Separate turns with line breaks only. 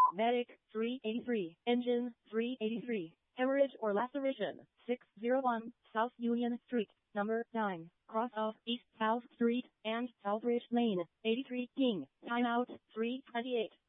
Medic, 383. Engine, 383. Hemorrhage or laceration, 601, South Union Street, number 9, cross of East South Street and Southridge Lane, 83 King. Timeout, 328.